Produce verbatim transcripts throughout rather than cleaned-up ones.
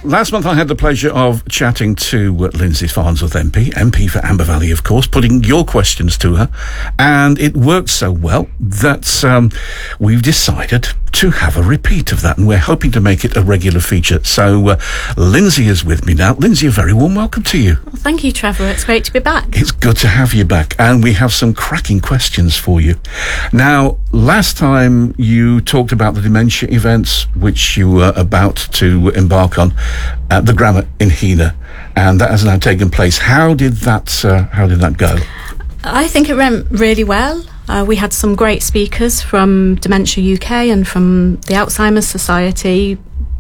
last month I had the pleasure of chatting to uh, Lindsay Farnsworth M P, M P for Amber Valley, of course, putting your questions to her, and it worked so well that um, we've decided to have a repeat of that, and we're hoping to make it a regular feature. So uh, Lindsay is with me now. Lindsay, a very warm welcome to you. Well, thank you, Trevor. It's great to be back. It's good to have you back, and we have some cracking questions for you. Now, last time you talked about the dementia events which you were about to embark on at the Grammar in Heanor, and that has now taken place. How did that uh, how did that go? I think it went really well. Uh, we had some great speakers from Dementia U K and from the Alzheimer's Society,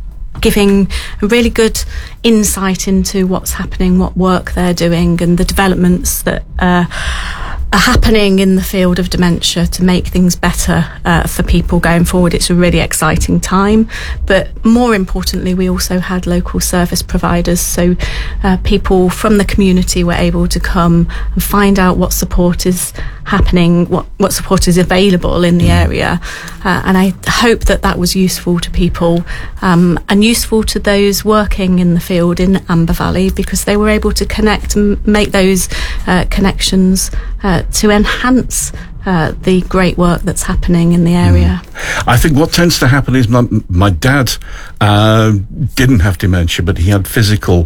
giving a really good insight into what's happening, what work they're doing, and the developments that uh, are happening in the field of dementia to make things better uh, for people going forward. It's a really exciting time, but more importantly, we also had local service providers, so uh, people from the community were able to come and find out what support is happening, what, what support is available in the area, uh, and I hope that that was useful to people um, and useful to those working in the field in Amber Valley, because they were able to connect and make those uh, connections uh, to enhance uh, the great work that's happening in the area. Mm. I think what tends to happen is my, my dad uh, didn't have dementia, but he had physical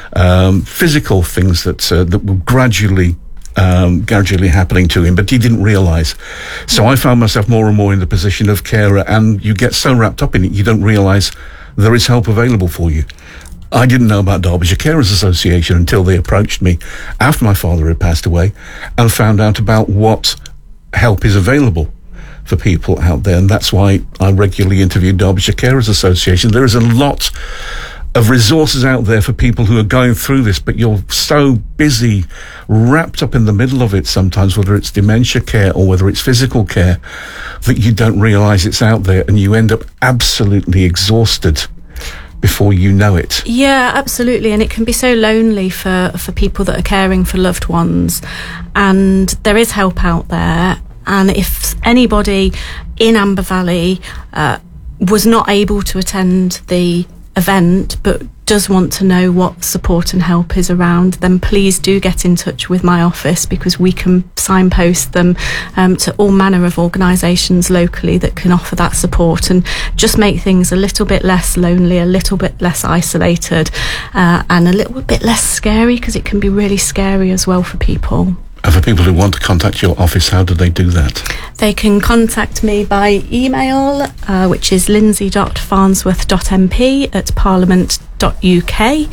um, physical things that uh, that were gradually Um, gradually happening to him, but he didn't realise. So I found myself more and more in the position of carer, and you get so wrapped up in it, you don't realise there is help available for you. I didn't know about Derbyshire Carers Association until they approached me after my father had passed away and found out about what help is available for people out there, and that's why I regularly interview Derbyshire Carers Association. There is a lot of resources out there for people who are going through this, but you're so busy, wrapped up in the middle of it sometimes, whether it's dementia care or whether it's physical care, that you don't realise it's out there, and you end up absolutely exhausted before you know it. Yeah, absolutely, and it can be so lonely for, for people that are caring for loved ones, and there is help out there, and if anybody in Amber Valley uh, was not able to attend the event but does want to know what support and help is around, then please do get in touch with my office, because we can signpost them um, to all manner of organisations locally that can offer that support and just make things a little bit less lonely, a little bit less isolated, uh, and a little bit less scary, because it can be really scary as well for people. And for people who want to contact your office, how do they do that? They can contact me by email, uh, which is lindsay dot farnsworth dot m p at parliament dot u k,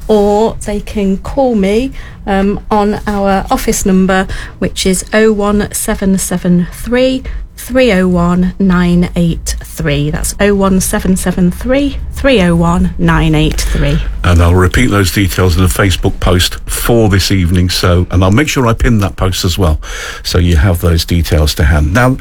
or they can call me um, on our office number, which is oh one seven seven three, three oh one, nine eight three. That's oh one seven seven three, three oh one, nine eight three. And I'll repeat those details in a Facebook post for this evening, so, and I'll make sure I pin that post as well, so you have those details to hand. Now,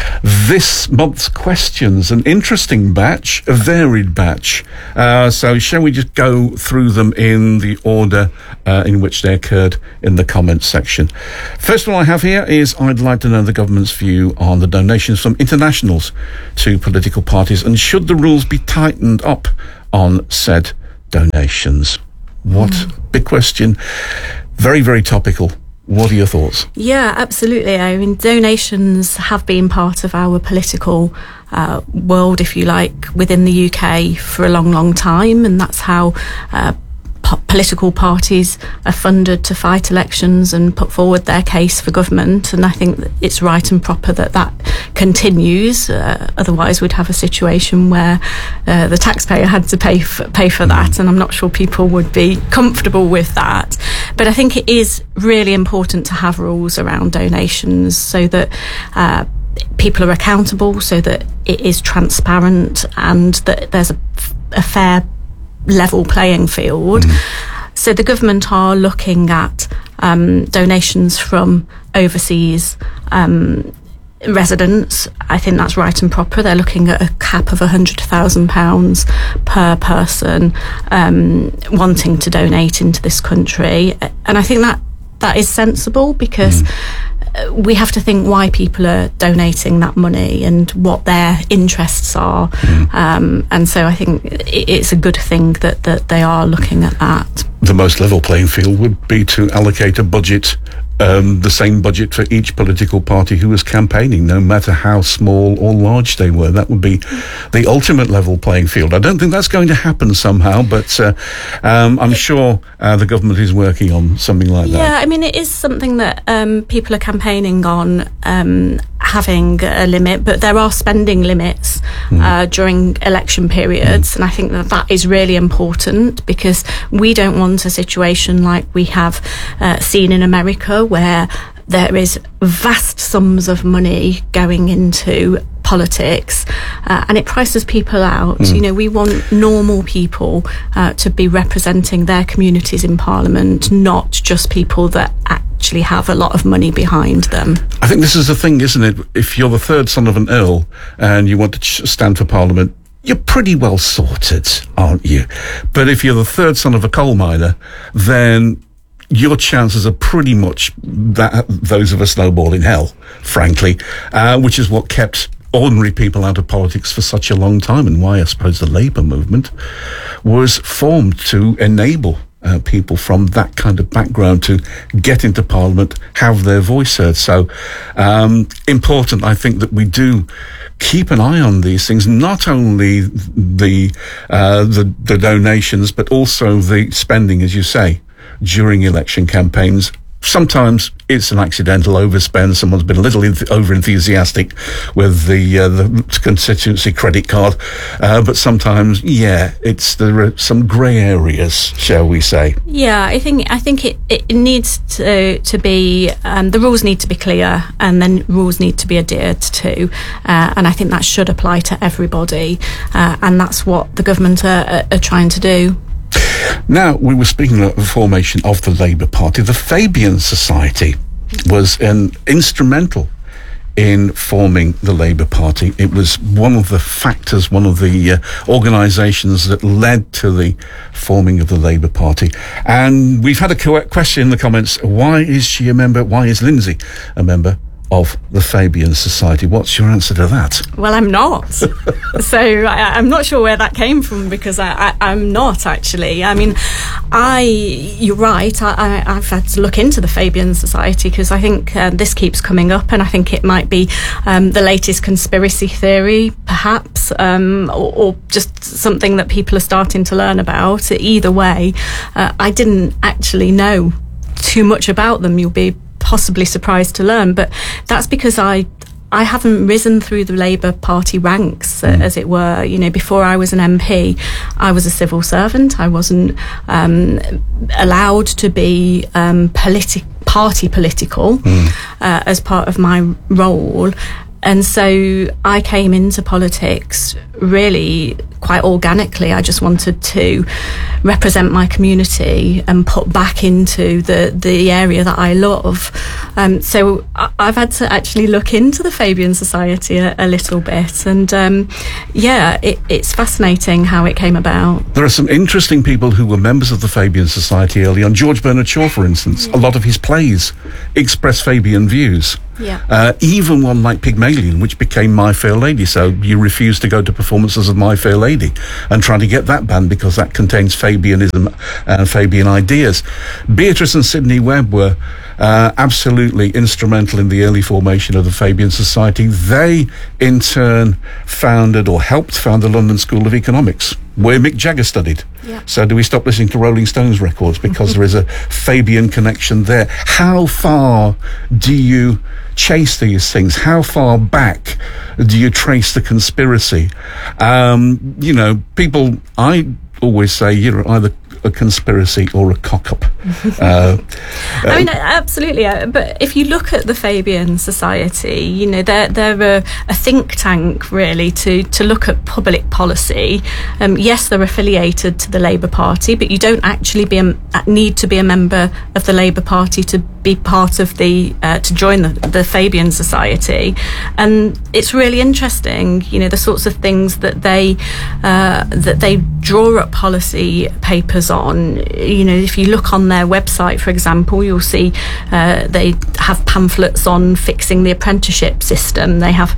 this month's questions, an interesting batch, a varied batch. Uh, so shall we just go through them in the order uh, in which they occurred in the comments section? First one I have here is, I'd like to know the government's view on the donations from internationals to political parties, and should the rules be tightened up on said donations? What mm. big question. Very, very topical. What are your thoughts? Yeah, absolutely. I mean, donations have been part of our political uh, world, if you like, within the U K for a long, long time, and that's how uh, po- political parties are funded to fight elections and put forward their case for government, and I think that it's right and proper that that continues. Uh, otherwise we'd have a situation where uh, the taxpayer had to pay for, pay for that, and I'm not sure people would be comfortable with that. But I think it is really important to have rules around donations, so that uh, people are accountable, so that it is transparent, and that there's a, a fair level playing field. Mm. So the government are looking at um, donations from overseas um, residents. I think that's right and proper. They're looking at a cap of one hundred thousand pounds per person um, wanting to donate into this country, and I think that that is sensible, because mm. we have to think why people are donating that money and what their interests are. Mm. Um, and so I think it's a good thing that, that they are looking at that. The most level playing field would be to allocate a budget, um, the same budget for each political party who was campaigning, no matter how small or large they were. That would be the ultimate level playing field. I don't think that's going to happen somehow, but uh, um, I'm sure uh, the government is working on something like that. Yeah, I mean, it is something that um, people are campaigning on, um, having a limit, but there are spending limits mm. uh, during election periods, mm. and I think that that is really important, because we don't want a situation like we have uh, seen in America, where there is vast sums of money going into politics, uh, and it prices people out. Mm. You know, we want normal people uh, to be representing their communities in Parliament, not just people that actually have a lot of money behind them. I think this is the thing, isn't it? If you're the third son of an Earl and you want to ch- stand for Parliament, you're pretty well sorted, aren't you? But if you're the third son of a coal miner, then your chances are pretty much that, those of a snowball in hell, frankly, uh, which is what kept ordinary people out of politics for such a long time, and why I suppose the Labour movement was formed, to enable uh, people from that kind of background to get into Parliament, have their voice heard. So um, important, I think, that we do keep an eye on these things, not only the, uh, the the donations, but also the spending, as you say, during election campaigns. Sometimes it's an accidental overspend. Someone's been a little enth- over-enthusiastic with the uh, the constituency credit card, uh, but sometimes, yeah, it's there are some grey areas, shall we say? Yeah, I think I think it, it needs to to be um, the rules need to be clear, and then rules need to be adhered to, uh, and I think that should apply to everybody, uh, and that's what the government are, are trying to do. Now, we were speaking of the formation of the Labour Party. The Fabian Society was an instrumental in forming the Labour Party. It was one of the factors, one of the uh, organisations that led to the forming of the Labour Party. And we've had a co- question in the comments, why is she a member, why is Lindsay a member of the Fabian Society? What's your answer to that? Well, I'm not. So I, I'm not sure where that came from, because I, I, I'm not, actually. I mean, I, you're right, I, I, I've had to look into the Fabian Society, because I think uh, this keeps coming up, and I think it might be um, the latest conspiracy theory, perhaps, um, or, or just something that people are starting to learn about. Either way, uh, I didn't actually know too much about them. You'll be possibly surprised to learn, but that's because I I haven't risen through the Labour Party ranks, mm. uh, as it were. You know, before I was an M P, I was a civil servant. I wasn't um, allowed to be um, politi- party political mm. uh, as part of my role. And so I came into politics really quite organically. I just wanted to represent my community and put back into the, the area that I love. Um, so I, I've had to actually look into the Fabian Society a, a little bit. And um, yeah, it, it's fascinating how it came about. There are some interesting people who were members of the Fabian Society early on. George Bernard Shaw, for instance, yeah. A lot of his plays express Fabian views. Yeah. Uh, even one like Pygmalion, which became My Fair Lady. So you refuse to go to performances of My Fair Lady and try to get that banned because that contains Fabianism and Fabian ideas. Beatrice and Sidney Webb were uh, absolutely instrumental in the early formation of the Fabian Society. They, in turn, founded or helped found the London School of Economics, where Mick Jagger studied. Yeah. So do we stop listening to Rolling Stones records because there is a Fabian connection there? How far do you chase these things? How far back do you trace the conspiracy? Um, you know, people, I always say you're either a conspiracy or a cock-up. uh, I mean, absolutely. Uh, but if you look at the Fabian Society, you know, they're, they're a, a think tank, really, to, to look at public policy. Um, yes, they're affiliated to the Labour Party, but you don't actually be a, need to be a member of the Labour Party to be part of the, uh, to join the, the Fabian Society. And it's really interesting, you know, the sorts of things that they, uh, that they draw up policy papers on. You know, if you look on their website, for example, you'll see uh, they have pamphlets on fixing the apprenticeship system. They have,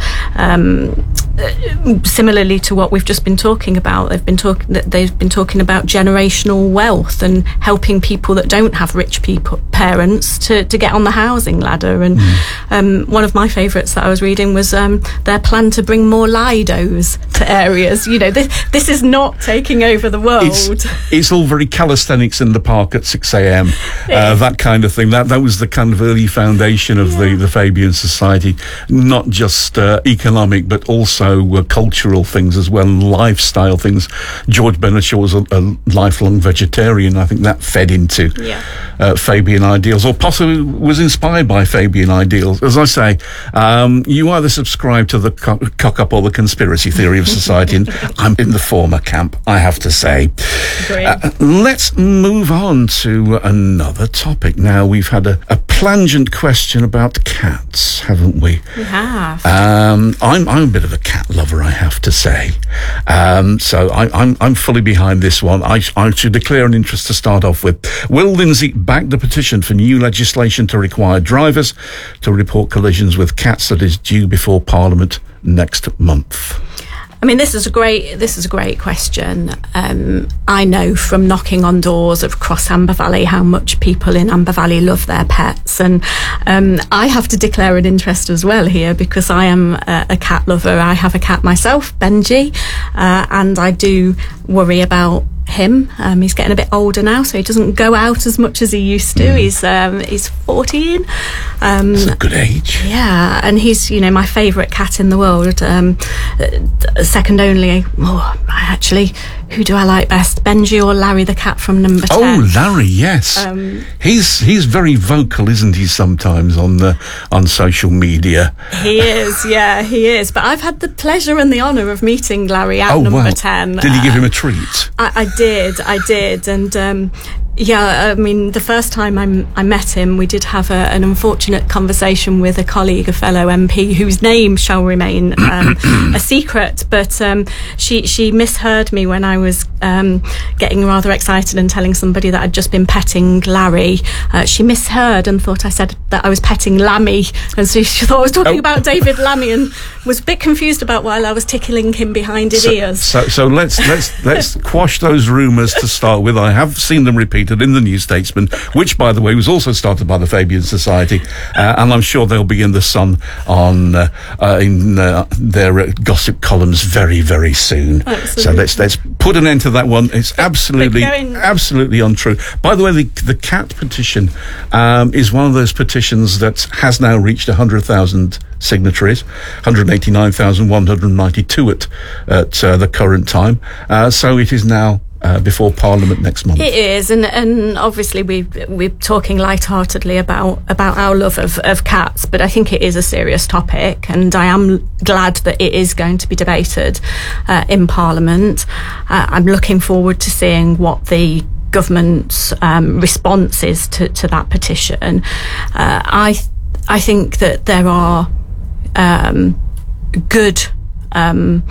um, similarly to what we've just been talking about, they've been talking they've been talking about generational wealth and helping people that don't have rich people parents to, to get on the housing ladder. And mm. um, one of my favourites that I was reading was um, their plan to bring more Lidos to areas. You know, this, this is not taking over the world. It's, it's all very calisthenics in the park at six a.m. uh, that kind of thing. That that was the kind of early foundation of yeah. the, the Fabian Society. Not just uh, economic, but also uh, cultural things as well, and lifestyle things. George Bernard Shaw was a, a lifelong vegetarian. I think that fed into yeah. uh, Fabian ideals, or possibly was inspired by Fabian ideals. As I say, um, you either subscribe to the co- cock up or the conspiracy theory of society, and I'm in the former camp, I have to say. Uh, let's move on to another topic now. We've had a, a plangent question about cats, haven't we? We have. Um, I'm, I'm a bit of a cat lover, I have to say. Um, so I, I'm, I'm fully behind this one. I, I should declare an interest to start off with. Will Lindsay back the petition for new legislation to require drivers to report collisions with cats that is due before Parliament next month? I mean, this is a great. This is a great question. Um, I know from knocking on doors across Amber Valley how much people in Amber Valley love their pets, and um, I have to declare an interest as well here because I am a, a cat lover. I have a cat myself, Benji, uh, and I do worry about him. Um, he's getting a bit older now, so he doesn't go out as much as he used to. Mm. He's um, he's fourteen. Um, That's a good age. Yeah, and he's, you know, my favourite cat in the world. Um, second only. Oh, actually, who do I like best, Benji or Larry the cat from Number ten? Oh, Larry, yes. Um, he's he's very vocal, isn't he? Sometimes on the on social media. He is, yeah, he is. But I've had the pleasure and the honour of meeting Larry at oh, Number wow. ten. Did he give him a treat? I, I did, I did, and um, yeah, I mean, the first time I, I met him, we did have a, an unfortunate conversation with a colleague, a fellow M P, whose name shall remain um, a secret, but um, she she misheard me when I was um, getting rather excited and telling somebody that I'd just been petting Larry. Uh, she misheard and thought I said that I was petting Lammy, and so she thought I was talking oh. about David Lammy, and was a bit confused about why I was tickling him behind his so, ears. So, so let's let's let's quash those rumours to start with. I have seen them repeated in the New Statesman, which, by the way, was also started by the Fabian Society, uh, and I'm sure they'll be in the Sun on uh, uh, in uh, their uh, gossip columns very, very soon. Absolutely. So let's let's put an end to that one. It's absolutely absolutely untrue. By the way, the the cat petition um, is one of those petitions that has now reached one hundred thousand signatories, one hundred eighty-nine thousand one hundred ninety-two at at uh, the current time. Uh, so it is now Uh, before Parliament next month. It is, and and obviously we we're talking lightheartedly about about our love of, of cats, but I think it is a serious topic, and I am glad that it is going to be debated uh, in Parliament. Uh, I'm looking forward to seeing what the government's um, response is to, to that petition. Uh, I th- I think that there are um, good. Um,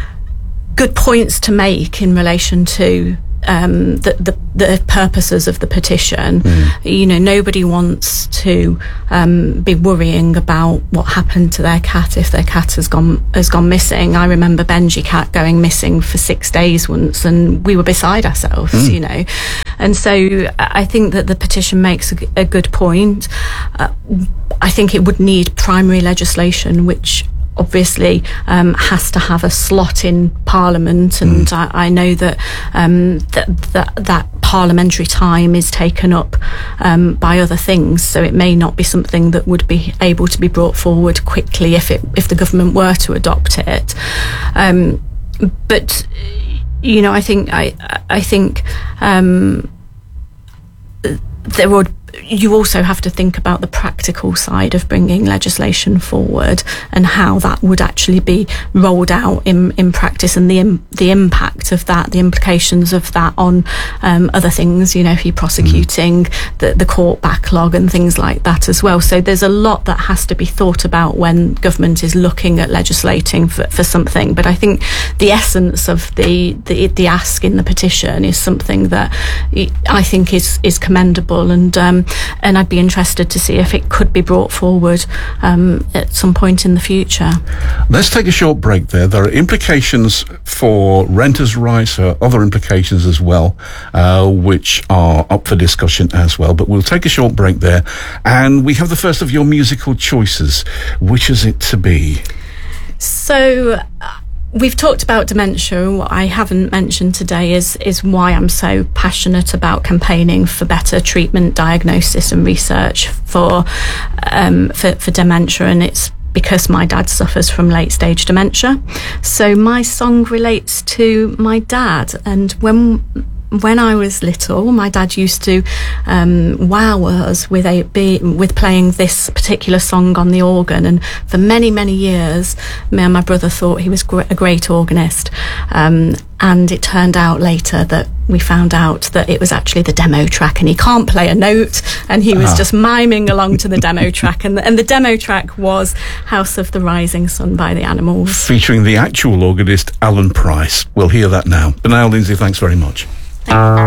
good points to make in relation to um, the, the the purposes of the petition. Mm. You know, nobody wants to um, be worrying about what happened to their cat if their cat has gone has gone missing. I remember Benji cat going missing for six days once, and we were beside ourselves. Mm. You know, and so I think that the petition makes a, a good point. Uh, I think it would need primary legislation, which obviously um, has to have a slot in Parliament, and mm. I, I know that, um, that that that parliamentary time is taken up um, by other things, so it may not be something that would be able to be brought forward quickly if it if the government were to adopt it. Um, but you know, I think I I think um, there would you also have to think about the practical side of bringing legislation forward and how that would actually be rolled out in, in practice, and the im- the impact of that, the implications of that on um, other things, you know, if you're prosecuting mm. the, the court backlog and things like that as well. So there's a lot that has to be thought about when government is looking at legislating for, for something. But I think the essence of the, the, the ask in the petition is something that I think is, is commendable, and um, and I'd be interested to see if it could be brought forward um, at some point in the future. Let's take a short break there. There are implications for renters' rights, uh, other implications as well, uh, which are up for discussion as well. But we'll take a short break there, and we have the first of your musical choices. Which is it to be? So... Uh, We've talked about dementia, and what I haven't mentioned today is is why I'm so passionate about campaigning for better treatment, diagnosis and research for um, for, for dementia, and it's because my dad suffers from late stage dementia. So my song relates to my dad, and when When I was little, my dad used to um, wow us with a be, with playing this particular song on the organ, and for many, many years, me and my brother thought he was gr- a great organist. Um, and it turned out later that we found out that it was actually the demo track, and he can't play a note, and he was ah. just miming along to the demo track. And the, and the demo track was House of the Rising Sun by the Animals, featuring the actual organist, Alan Price. We'll hear that now. But now, Lindsay, thanks very much. Thank you.